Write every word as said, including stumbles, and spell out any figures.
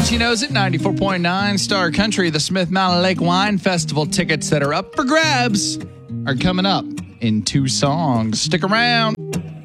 She Knows It, ninety-four point nine Star Country. The Smith Mountain Lake Wine Festival tickets that are up for grabs are coming up in two songs. Stick around.